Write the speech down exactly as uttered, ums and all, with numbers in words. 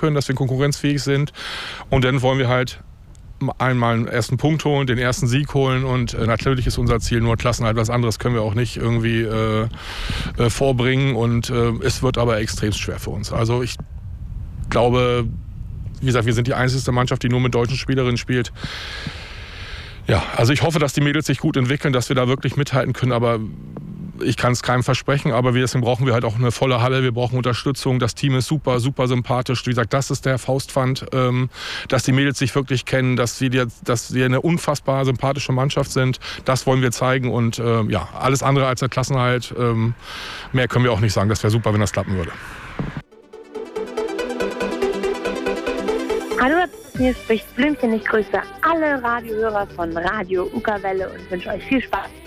können, dass wir konkurrenzfähig sind. Und dann wollen wir halt einmal einen ersten Punkt holen, den ersten Sieg holen und äh, natürlich ist unser Ziel nur Klassenerhalt. Was anderes können wir auch nicht irgendwie äh, äh, vorbringen und äh, es wird aber extrem schwer für uns. Also ich glaube, wie gesagt, wir sind die einzige Mannschaft, die nur mit deutschen Spielerinnen spielt. Ja, also ich hoffe, dass die Mädels sich gut entwickeln, dass wir da wirklich mithalten können, aber ich kann es keinem versprechen, aber deswegen brauchen wir halt auch eine volle Halle, wir brauchen Unterstützung, das Team ist super, super sympathisch. Wie gesagt, das ist der Faustpfand, ähm, dass die Mädels sich wirklich kennen, dass wir, dass wir eine unfassbar sympathische Mannschaft sind. Das wollen wir zeigen und äh, ja, alles andere als der Klassenerhalt, ähm, mehr können wir auch nicht sagen. Das wäre super, wenn das klappen würde. Hallo, hier spricht Blümchen. Ich grüße alle Radiohörer von Radio Uckerwelle und wünsche euch viel Spaß.